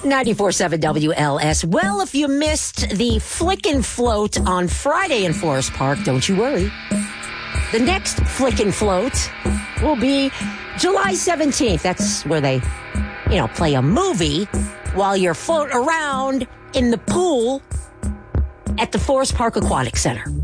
94.7 WLS. Well, if you missed the Flick and Float on Friday in Forest Park, don't you worry. The next Flick and Float will be July 17th. That's where they, play a movie while you're floating around in the pool at the Forest Park Aquatic Center.